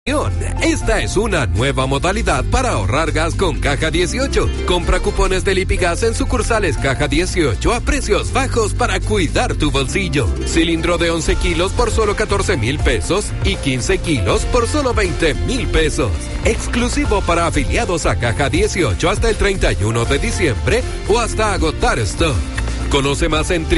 Esta es una nueva modalidad para ahorrar gas con Caja 18. Compra cupones del Lipigas en sucursales Caja 18 a precios bajos para cuidar tu bolsillo. Cilindro de 11 kilos por solo 14,000 pesos y 15 kilos por solo 20,000 pesos. Exclusivo para afiliados a Caja 18 hasta el 31 de diciembre o hasta agotar stock. Conoce más en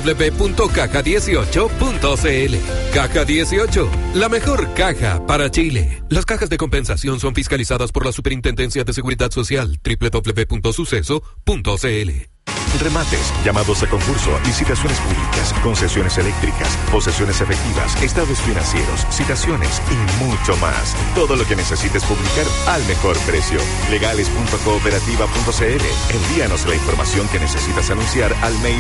www.caja18.cl. Caja 18, la mejor caja para Chile. Las cajas de compensación son fiscalizadas por la Superintendencia de Seguridad Social. www.suceso.cl. Remates, llamados a concurso, licitaciones públicas, concesiones eléctricas, posesiones efectivas, estados financieros, citaciones y mucho más. Todo lo que necesites publicar al mejor precio. Legales.cooperativa.cl. Envíanos la información que necesitas anunciar al mail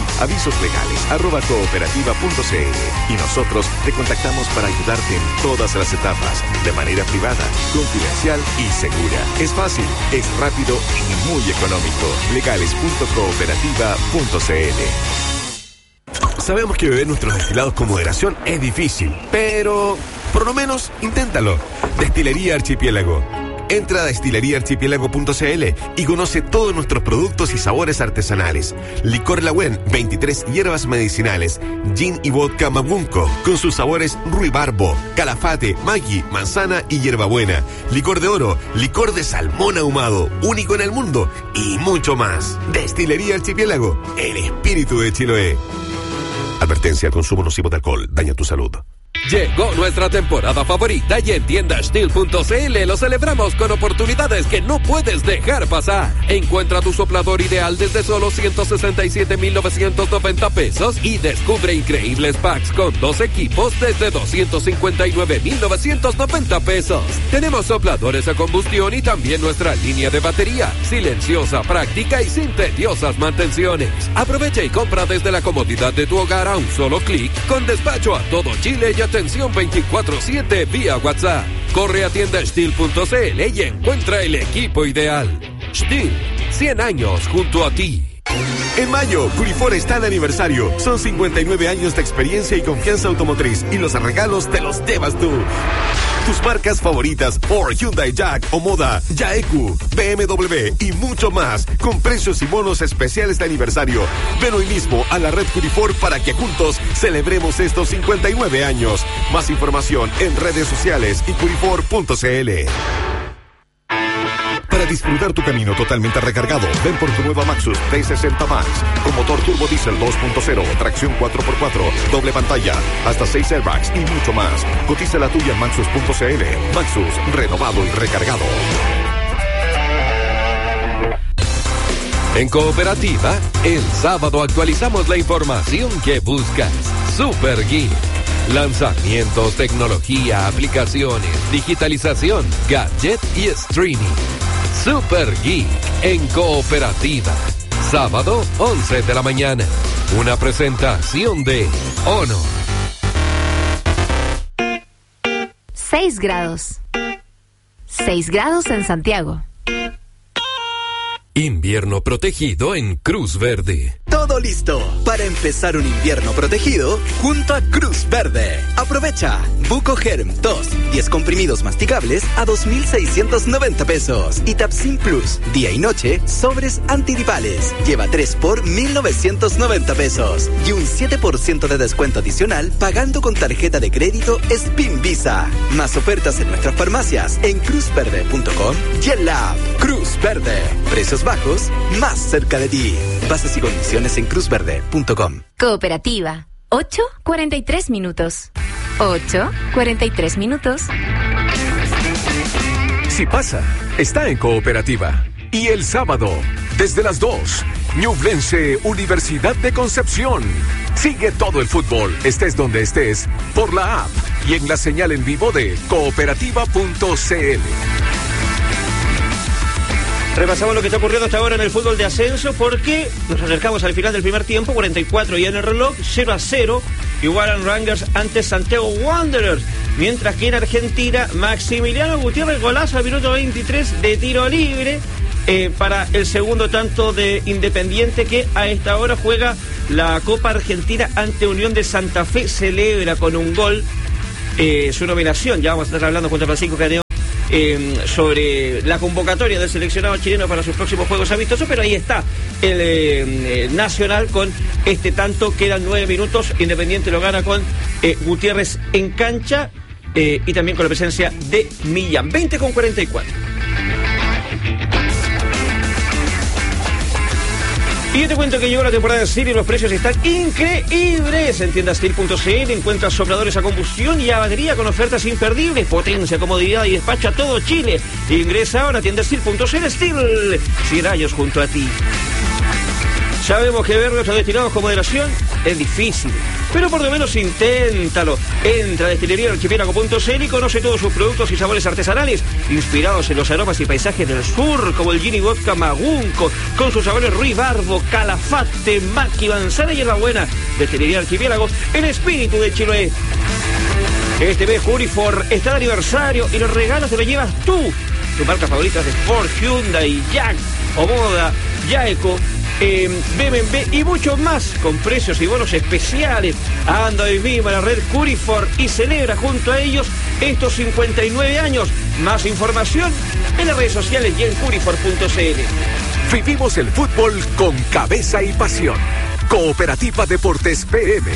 avisoslegales@cooperativa.cl y nosotros te contactamos para ayudarte en todas las etapas, de manera privada, confidencial y segura. Es fácil, es rápido y muy económico. Legales.cooperativa.cl. Sabemos que beber nuestros destilados con moderación es difícil, pero por lo menos inténtalo. Destilería Archipiélago. Entra a destileriaarchipiélago.cl y conoce todos nuestros productos y sabores artesanales. Licor Lagüen, 23 hierbas medicinales. Gin y vodka Mabunco, con sus sabores ruibarbo, calafate, maggi, manzana y hierbabuena. Licor de oro, licor de salmón ahumado, único en el mundo, y mucho más. Destilería Archipiélago, el espíritu de Chiloé. Advertencia: el consumo nocivo de alcohol daña tu salud. Llegó nuestra temporada favorita y en tiendastil.cl lo celebramos con oportunidades que no puedes dejar pasar. Encuentra tu soplador ideal desde solo 167,990 pesos y descubre increíbles packs con 2 equipos desde 259,990 pesos. Tenemos sopladores a combustión y también nuestra línea de batería, silenciosa, práctica y sin tediosas mantenciones. Aprovecha y compra desde la comodidad de tu hogar a un solo clic, con despacho a todo Chile y atención 24/7 vía WhatsApp. Corre a tiendastil.cl y encuentra el equipo ideal. Stil, 100 años junto a ti. En mayo, Curifor está de aniversario. Son 59 años de experiencia y confianza automotriz y los regalos te los llevas tú. Tus marcas favoritas, Ford, Hyundai, Jack o Moda, Yaeku, BMW y mucho más, con precios y bonos especiales de aniversario. Ven hoy mismo a la red Curifor para que juntos celebremos estos 59 años. Más información en redes sociales y curifor.cl. Para disfrutar tu camino totalmente recargado, ven por tu nueva Maxus T60 Max, con motor turbo diésel 2.0, tracción 4x4, doble pantalla, hasta 6 airbags y mucho más. Cotiza la tuya en Maxus.cl. Maxus, renovado y recargado. En Cooperativa, el sábado actualizamos la información que buscas. Super Geek. Lanzamientos, tecnología, aplicaciones, digitalización, gadget y streaming. Super Geek en Cooperativa. Sábado, 11 de la mañana. Una presentación de Ono. 6 grados. 6 grados en Santiago. Invierno protegido en Cruz Verde. Todo listo para empezar un invierno protegido junto a Cruz Verde. Aprovecha Bucogerm 2, 10 comprimidos masticables a 2,690 pesos. Y Tapsin Plus, día y noche, sobres antigripales. Lleva 3 por 1,990 pesos. Y un 7% de descuento adicional pagando con tarjeta de crédito Spin Visa. Más ofertas en nuestras farmacias en cruzverde.com y en la app Cruz Verde. Precios bajos, más cerca de ti. Bases y condiciones en cruzverde.com. Cooperativa. 8:43 minutos. 8:43 minutos. Si pasa, está en Cooperativa. Y el sábado, desde las 2, Ñublense Universidad de Concepción. Sigue todo el fútbol, estés donde estés, por la app y en la señal en vivo de cooperativa.cl. Repasamos lo que está ocurriendo hasta ahora en el fútbol de ascenso porque nos acercamos al final del primer tiempo, 44 ya en el reloj, 0-0, igualan Rangers ante Santiago Wanderers, mientras que en Argentina, Maximiliano Gutiérrez, golazo al minuto 23 de tiro libre para el segundo tanto de Independiente, que a esta hora juega la Copa Argentina ante Unión de Santa Fe, celebra con un gol su nominación. Ya vamos a estar hablando junto a Francisco Caneo sobre la convocatoria del seleccionado chileno para sus próximos juegos amistosos, pero ahí está el Nacional con este tanto. Quedan 9 minutos, Independiente lo gana con Gutiérrez en cancha y también con la presencia de Millán. 20:44. Y yo te cuento que llegó la temporada de Steel y los precios están increíbles. En tiendasteel.cl encuentras sopladores a combustión y a batería con ofertas imperdibles, potencia, comodidad y despacho a todo Chile. Ingresa ahora a tiendasteel.cl. Steel, 100 años junto a ti. Sabemos que ver nuestros destilados con moderación es difícil, pero por lo menos inténtalo. Entra a destileriaarchipiélago.cl y conoce todos sus productos y sabores artesanales, inspirados en los aromas y paisajes del sur, como el Gin y Vodka Magunco, con sus sabores Ruibarbo, Calafate, Maqui, Manzana y Hierbabuena. Destilería Archipiélago, el espíritu de Chiloé. Este mes Curifor está de aniversario y los regalos te los llevas tú. Tus marcas favoritas de Ford, Hyundai, Jack, Omoda, Yaeco, BMW y mucho más, con precios y bonos especiales. Anda hoy mismo a la red Curifor y celebra junto a ellos estos 59 años. Más información en las redes sociales y en curifor.cl. Vivimos el fútbol con cabeza y pasión. Cooperativa Deportes PM.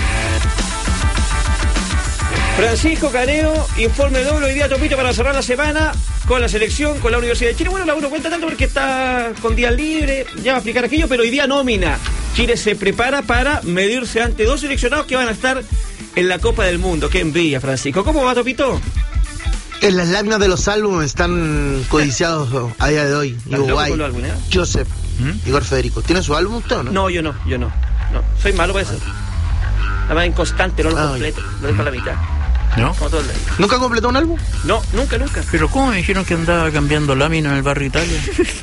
Francisco Caneo, informe doble hoy día, Topito, para cerrar la semana con la selección, con la Universidad de Chile. Bueno, la uno cuenta tanto porque está con día libre, ya va a explicar aquello, pero hoy día nómina. Chile se prepara para medirse ante 2 seleccionados que van a estar en la Copa del Mundo. Qué envidia, Francisco. ¿Cómo va, Topito? En las láminas de los álbumes están codiciados a día de hoy. Uruguay, Joseph, Igor Federico. ¿Tiene su álbum usted o no? No, yo no. Soy malo para eso. Nada más inconstante, no lo completo, lo dejo a la mitad. ¿No? ¿Nunca completó un álbum? No, nunca. ¿Pero cómo me dijeron que andaba cambiando lámina en el barrio Italia?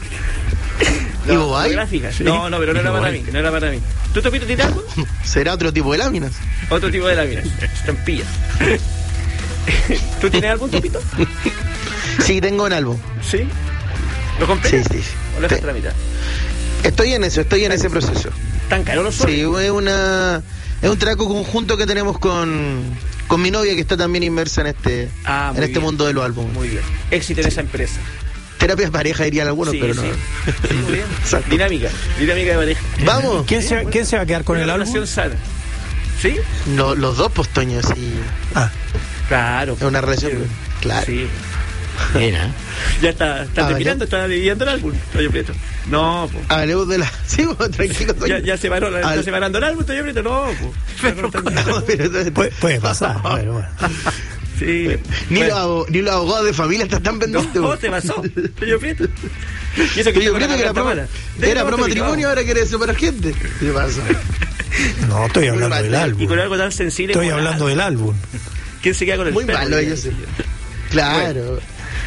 ¿Ivo gráficas? Sí. No, pero no era para mí. ¿Tú, Topito, tienes algo? Será otro tipo de láminas. Otro tipo de láminas, estampillas. ¿Tú tienes algún, Topito? Sí, tengo un álbum. ¿Sí? ¿Lo compré? Sí. ¿O lo dejaste a la mitad? Estoy en ese proceso. ¿Tan caro los soles? Sí, es un trabajo conjunto que tenemos con mi novia, que está también inmersa en este mundo de los álbumes. Muy bien. Éxito en esa empresa. Terapia de pareja dirían algunos, sí, pero no. Sí, muy bien. Dinámica de pareja. Vamos. ¿Quién se va a quedar con el álbum? Una relación sana. ¿Sí? No, los dos postoños, sí. Claro. Es una relación, sí. Claro. Sí. Mira. Ya está terminando, está dividiendo el álbum. Toyo Prieto. No, po. Hablemos de la. Sí, tranquilo. Ya se separando el álbum, Toyo Prieto. No, po. Puede pasar. Bueno. Sí. Ni los abogados de familia están pendientes. No, te pasó, Toyo Prieto. Y eso que Toyo Prieto, que era pro matrimonio, ahora quiere separar gente. ¿Qué pasa? No, estoy hablando del álbum. Y con algo tan sensible. Estoy hablando del álbum. ¿Quién se queda con el muy perro? Muy malo ellos. Claro.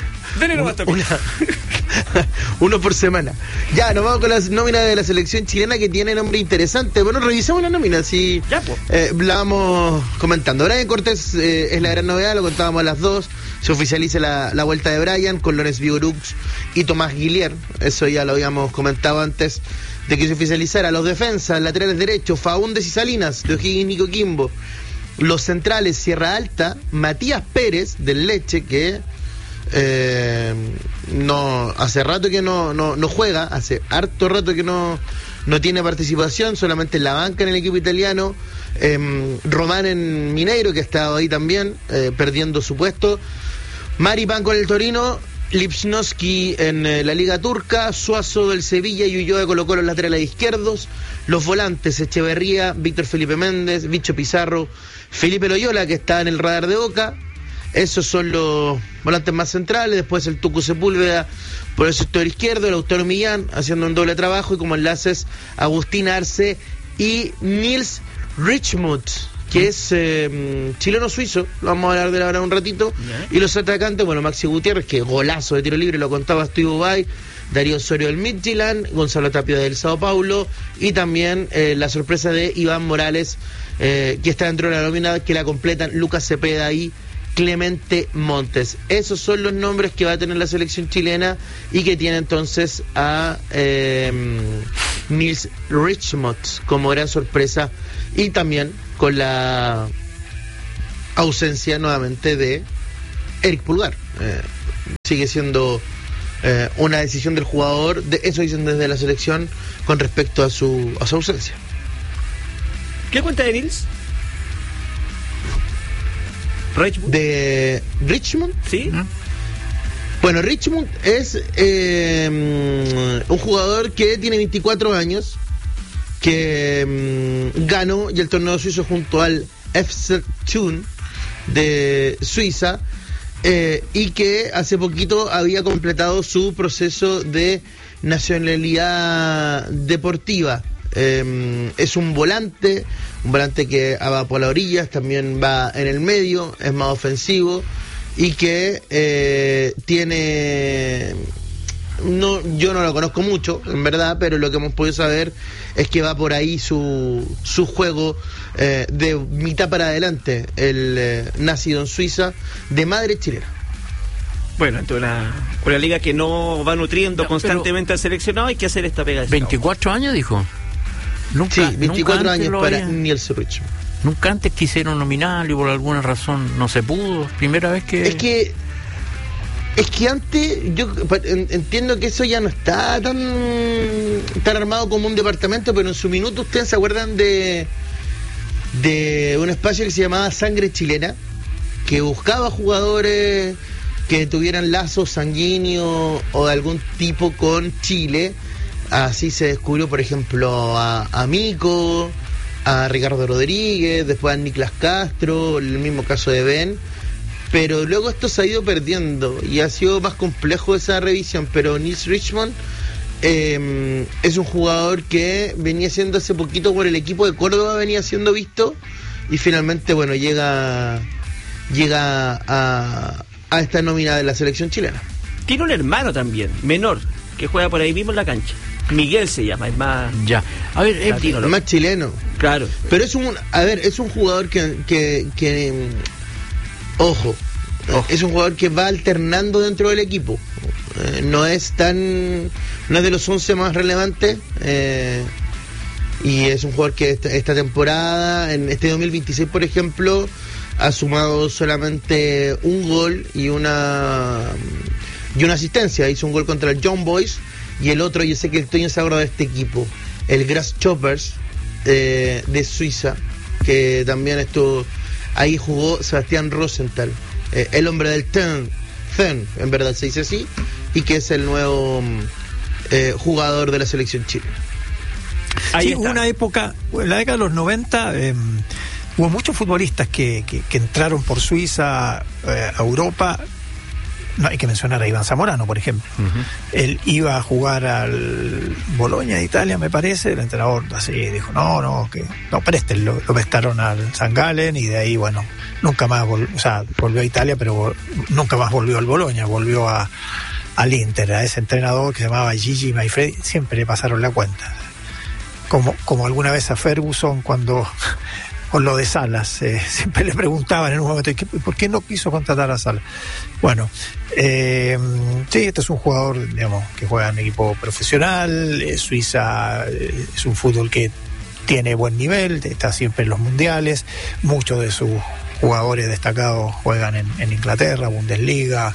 Uno por semana. Ya, nos vamos con las nóminas de la selección chilena, que tiene nombre interesante. Bueno, revisamos la nómina, sí. Ya, pues. La vamos comentando. Brian Cortés es la gran novedad, lo contábamos a las 2. Se oficializa la vuelta de Brian con Lorenz Vigorux y Tomás Guillier. Eso ya lo habíamos comentado antes de que se oficializara. Los defensas, laterales derechos, Faúndez y Salinas, de O'Higgins y Coquimbo. Los centrales, Sierra Alta, Matías Pérez del Leche, que hace rato que no juega, hace harto rato que no tiene participación, solamente en la banca en el equipo italiano. Román en Mineiro, que ha estado ahí también, perdiendo su puesto. Maripán con el Torino, Lipsnowski en la Liga Turca, Suazo del Sevilla y Ulloa de Colo-Colo, los laterales izquierdos. Los volantes, Echeverría, Víctor Felipe Méndez, Bicho Pizarro, Felipe Loyola, que está en el radar de Boca. Esos son los volantes más centrales. Después el Tucu Sepúlveda por el sector izquierdo, el Lautaro Millán haciendo un doble trabajo, y como enlaces Agustín Arce y Nils Richmuth, que es chileno-suizo, lo vamos a hablar de él ahora un ratito. Y los atacantes, bueno, Maxi Gutiérrez, que golazo de tiro libre, lo contaba Steve Ubay, Darío Osorio del Midtjylland, Gonzalo Tapia del Sao Paulo, y también la sorpresa de Iván Morales, que está dentro de la nómina, que la completan Lucas Cepeda y Clemente Montes. Esos son los nombres que va a tener la selección chilena, y que tiene entonces a Nils Richmuth como gran sorpresa, y también con la ausencia nuevamente de Eric Pulgar. sigue siendo una decisión del jugador, eso dicen desde la selección con respecto a su ausencia. ¿Qué cuenta de Nils? ¿Richmond? ¿De Richmond? Sí. Bueno, Richmond es un jugador que tiene 24 años, que ganó el torneo suizo junto al FC Thun de Suiza, y que hace poquito había completado su proceso de nacionalidad deportiva. Es un volante que va por las orillas, también va en el medio, es más ofensivo y que tiene... yo no lo conozco mucho, en verdad, pero lo que hemos podido saber es que va por ahí su juego de mitad para adelante, el nacido en Suiza, de madre chilena. Bueno, entonces una liga que no va nutriendo constantemente al seleccionado, hay que hacer esta pega. 24 años, dijo. Nunca, sí, 24 nunca años para Nils Richmond. Nunca antes quisieron nominarlo y por alguna razón no se pudo. Primera vez que... Es que antes, yo entiendo que eso ya no está tan armado como un departamento, pero en su minuto, ¿ustedes se acuerdan de un espacio que se llamaba Sangre Chilena? Que buscaba jugadores que tuvieran lazos sanguíneos o de algún tipo con Chile. Así se descubrió, por ejemplo, a Mico, a Ricardo Rodríguez, después a Niklas Castro, el mismo caso de Ben. Pero luego esto se ha ido perdiendo y ha sido más complejo esa revisión. Pero Nils Richmond es un jugador que venía siendo hace poquito por el equipo de Córdoba, venía siendo visto, y finalmente, bueno, llega a esta nómina de la selección chilena. Tiene un hermano también, menor, que juega por ahí mismo en la cancha. Miguel se llama, es más... Ya. A ver, es más chileno. Claro. Pero es un jugador que ojo, es un jugador que va alternando dentro del equipo. No es de los 11 más relevantes, y es un jugador que esta temporada, en este 2026, por ejemplo, ha sumado solamente un gol y una asistencia. Hizo un gol contra el Young Boys, y el otro, yo sé que el Toño se acuerda de este equipo, el Grasshoppers de Suiza, que también estuvo ahí, jugó Sebastián Rosenthal, el hombre del Thun, en verdad se dice así, y que es el nuevo jugador de la selección chilena. Sí, hubo una época, en la década de los 90, hubo muchos futbolistas que entraron por Suiza a Europa. No hay que mencionar a Iván Zamorano, por ejemplo. Uh-huh. Él iba a jugar al Bologna de Italia, me parece. El entrenador así dijo, no, préstenlo. Lo prestaron al San Gallen, y de ahí, bueno, nunca más volvió a Italia, pero nunca más volvió al Bologna, volvió al Inter, a ese entrenador que se llamaba Gigi Maifredi. Siempre le pasaron la cuenta. Como alguna vez a Ferguson, cuando... con lo de Salas, siempre le preguntaban en un momento, ¿por qué no quiso contratar a Salas? Bueno, sí, este es un jugador, digamos, que juega en equipo profesional. Suiza es un fútbol que tiene buen nivel, está siempre en los mundiales. Muchos de sus jugadores destacados juegan en Inglaterra, Bundesliga,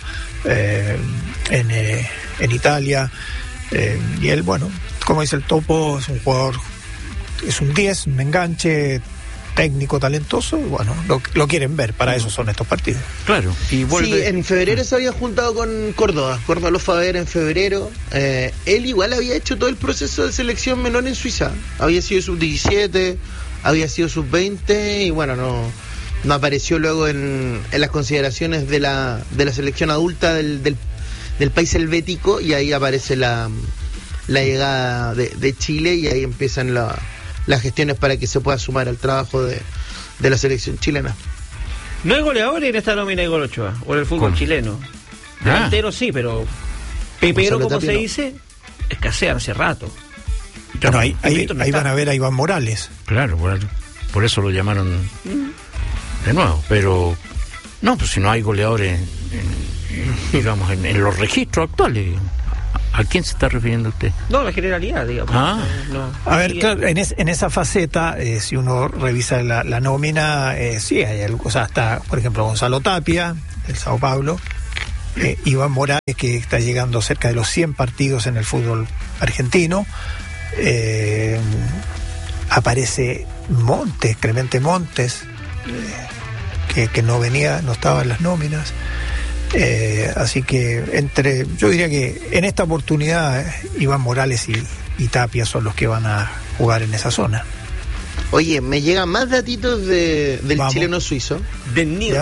en Italia, y él, bueno, como dice el Topo, es un jugador, es un 10, un enganche técnico, talentoso. Bueno, lo quieren ver, para eso son estos partidos. Claro. Y vuelve... Sí, en febrero se había juntado con Córdoba lo fue a ver en febrero. Él igual había hecho todo el proceso de selección menor en Suiza, había sido sub-17, había sido sub-20, y bueno, no apareció luego en las consideraciones de la selección adulta del país helvético, y ahí aparece la llegada de Chile, y ahí empiezan las gestiones para que se pueda sumar al trabajo de la selección chilena. No hay goleadores en esta nómina de Igor Ochoa, o en el fútbol chileno. Delantero sí, pero pepero, como se dice, escasean hace rato. Bueno, ahí van a ver a Iván Morales. Claro, por eso lo llamaron de nuevo. Pero no, pues si no hay goleadores digamos, en los registros actuales. ¿A quién se está refiriendo usted? No, la generalidad, digamos. A ver, claro, en esa faceta, si uno revisa la nómina, sí hay algo. O sea, está, por ejemplo, Gonzalo Tapia, del Sao Paulo, Iván Morales, que está llegando cerca de los 100 partidos en el fútbol argentino. Aparece Montes, Clemente Montes, que no estaba en las nóminas. Así que yo diría que en esta oportunidad Iván Morales y Tapia son los que van a jugar en esa zona. Oye, me llegan más datitos del chileno suizo. Del Nido.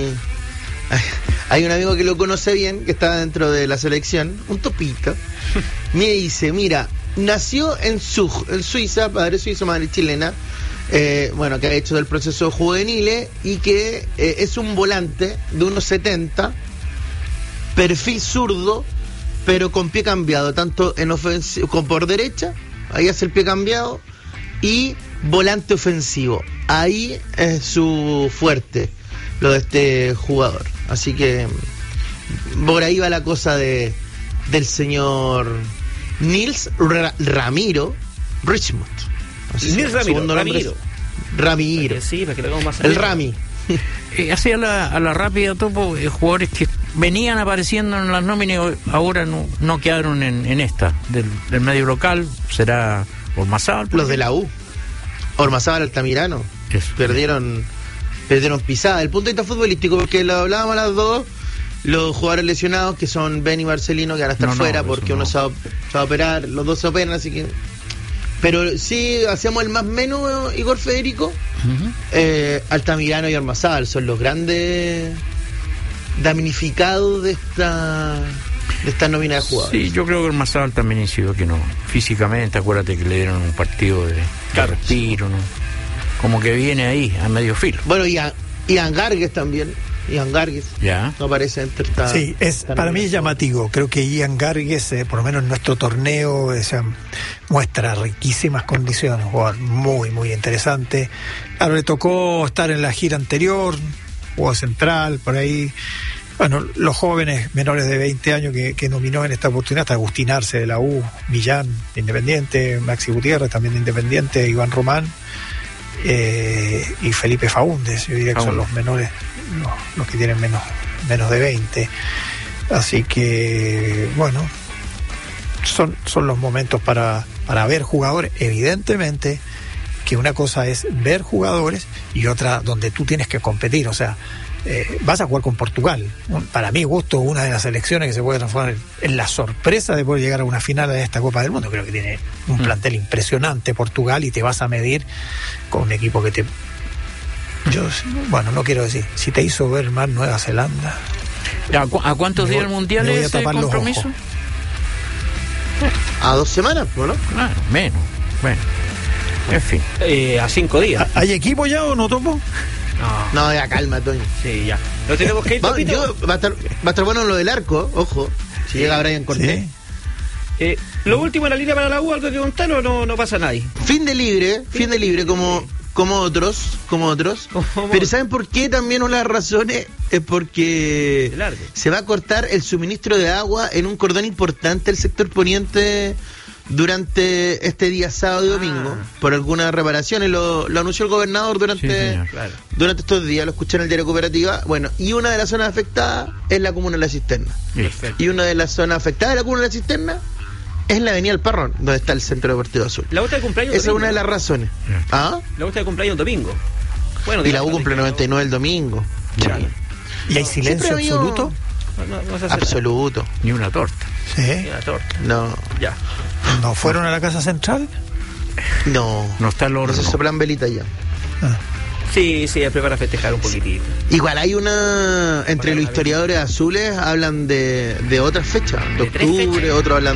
Hay un amigo que lo conoce bien, que está dentro de la selección, un topito. Me dice, mira, nació en Zug, en Suiza, padre suizo, madre chilena. Que ha hecho del proceso juvenil y que es un volante de unos 70, perfil zurdo, pero con pie cambiado, tanto en ofensivo como por derecha, ahí hace el pie cambiado, y volante ofensivo. Ahí es su fuerte, lo de este jugador. Así que por ahí va la cosa del señor Nils Ramiro Richmond. Nils Ramiro. Sí, para que lo hagamos más el Rami. Así a la rápida, Topo, jugadores que venían apareciendo en las nóminas, ahora no quedaron en esta del medio local. Será Ormazábal. Los de la U. Ormazábal, Altamirano. Perdieron pisada. El punto de vista futbolístico, porque lo hablábamos a las dos, los jugadores lesionados, que son Ben y Marcelino, que van a estar fuera porque uno se va a operar, los dos se operan, así que... Pero sí, hacemos el más menos, Igor Federico. Altamirano y Ormazábal son los grandes damnificados de esta nómina de jugadores. Sí, yo creo que Ormazábal también incidió que no. Físicamente, acuérdate que le dieron un partido de respiro, ¿no? Como que viene ahí, a medio filo. Bueno, y Ian Gargues también. Ian Gargues no aparece entre esta. Sí, para mí es llamativo. Creo que Ian Gargues, por lo menos en nuestro torneo, muestra riquísimas condiciones, un jugador muy, muy interesante. Claro, le tocó estar en la gira anterior, jugó central, por ahí. Bueno, los jóvenes menores de 20 años que nominó en esta oportunidad, hasta Agustín Arce de la U, Millán de Independiente, Maxi Gutiérrez también de Independiente, Iván Román, y Felipe Faúndez, yo diría que son los menores, los que tienen menos de 20. Así que, bueno, son los momentos para ver jugadores. Evidentemente que una cosa es ver jugadores y otra donde tú tienes que competir. O sea, vas a jugar con Portugal. Para mi gusto, una de las selecciones que se puede transformar en la sorpresa de poder llegar a una final de esta Copa del Mundo. Creo que tiene un plantel impresionante Portugal, y te vas a medir con un equipo que no quiero decir, si te hizo ver más Nueva Zelanda. ¿A cuántos días el Mundial es ese compromiso? A 2 semanas, ¿no? Claro, menos. Bueno, en fin. A 5 días. ¿Hay equipo ya o no, Topo? No, ya calma, Toño. Sí, ya. ¿Lo tenemos que ir, Topito? Va a estar bueno lo del arco, ojo. Si llega Brian Cortés. Sí. Lo último en la línea para la U, algo que contar, o no pasa nadie. Fin de libre, como otros. Pero ¿saben por qué? También una de las razones es porque se va a cortar el suministro de agua en un cordón importante del sector poniente durante este día sábado y domingo, por algunas reparaciones. Lo anunció el gobernador durante estos días, lo escuché en el diario Cooperativa. Bueno, y una de las zonas afectadas es la comuna de La Cisterna. Y una de las zonas afectadas de la comuna de La Cisterna es la avenida El Parrón, donde está el Centro Deportivo Azul. La vuelta de cumpleaños. Esa es una de las razones. La vuelta de cumpleaños domingo. Bueno, y la U cumple 99 el domingo. ¿Y hay silencio absoluto? Absoluto. Ni una torta. ¿Sí? Ni una torta. No. Ya. ¿No fueron a la Casa Central? No. No está el horno. No se soplan velita ya. Sí, es para festejar un poquitito. Igual hay una... Entre los historiadores azules hablan de otras fechas. De octubre, otros hablan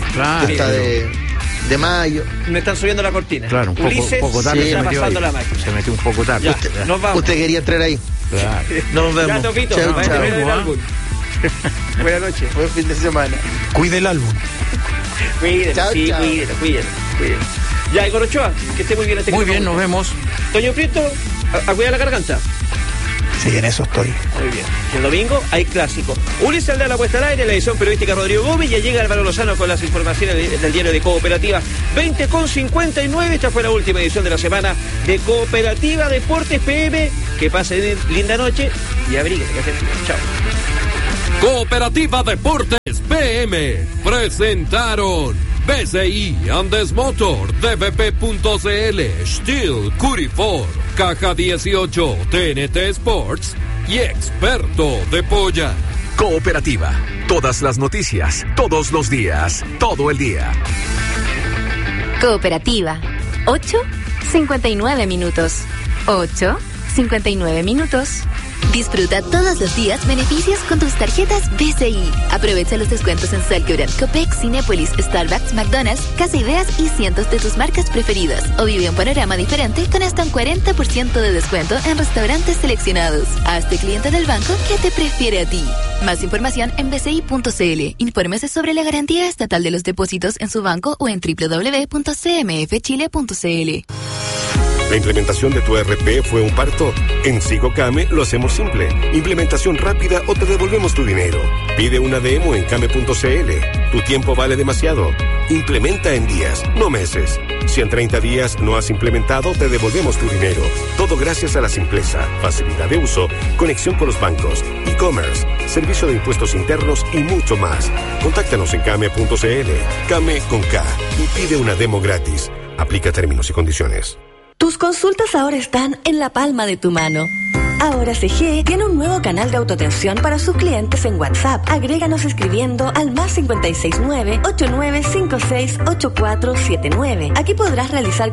de mayo. Me están subiendo la cortina. Claro, un poco tarde se metió un poco tarde. Nos vamos. Usted quería entrar ahí. Claro. Nos vemos. Ya, Topito. Chau. Buenas noches. Buen fin de semana. Cuide el álbum. Cuídelo. Ya, Igor Ochoa, que esté muy bien. Muy bien, nos vemos. Toño Prieto, a cuidar la garganta. Sí, en eso estoy. Muy bien. Y el domingo hay clásico. Ulises Aldea, la puesta al aire, la edición periodística Rodrigo Gómez, y llega Álvaro Lozano con las informaciones del diario de Cooperativa. 20:59, esta fue la última edición de la semana de Cooperativa Deportes PM. Que pasen linda noche y abríguense. Chao. Cooperativa Deportes PM presentaron BCI Andes Motor, DVP.cl, Steel, Curifor, Caja 18, TNT Sports y Experto de Polla. Cooperativa. Todas las noticias, todos los días, todo el día. Cooperativa. 8:59 minutos. 8:59 minutos. Disfruta todos los días beneficios con tus tarjetas BCI. Aprovecha los descuentos en Salcobrand, Copex, Cinépolis, Starbucks, McDonald's, Casa Ideas y cientos de tus marcas preferidas. O vive un panorama diferente con hasta un 40% de descuento en restaurantes seleccionados. Hazte cliente del banco que te prefiere a ti. Más información en bci.cl. Infórmese sobre la garantía estatal de los depósitos en su banco o en www.cmfchile.cl. ¿La implementación de tu ERP fue un parto? En Sigocame lo hacemos simple. Implementación rápida o te devolvemos tu dinero. Pide una demo en came.cl. Tu tiempo vale demasiado. Implementa en días, no meses. Si en 30 días no has implementado, te devolvemos tu dinero. Todo gracias a la simpleza, facilidad de uso, conexión con los bancos, e-commerce, servicio de impuestos internos y mucho más. Contáctanos en came.cl. Came con K y pide una demo gratis. Aplica términos y condiciones. Tus consultas ahora están en la palma de tu mano. Ahora CG tiene un nuevo canal de autoatención para sus clientes en WhatsApp. Agréganos escribiendo al +569-8956-8479. Aquí podrás realizar